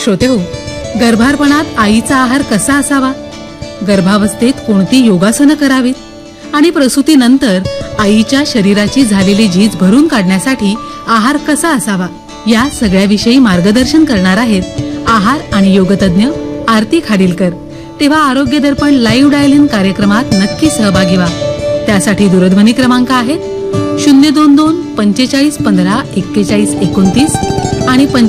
श्रोते हो, गर्भारपणात आईचा आहार कसा असावा, गर्भावस्थेत कोणती योगासनं करावीत आणि प्रसूतीनंतर आईच्या शरीराची झालेली झीज भरून काढण्यासाठी आहार कसा असावा, या सगळ्याविषयी मार्गदर्शन करणार आहेत आहार आणि योगतज्ञ आरती खाडीलकर. तेव्हा आरोग्य दर्पण लाईव्ह डायल इन कार्यक्रमात नक्की सहभागी व्हा. त्यासाठी दूरध्वनी क्रमांक आहेत 022 45 15 41 29 आणि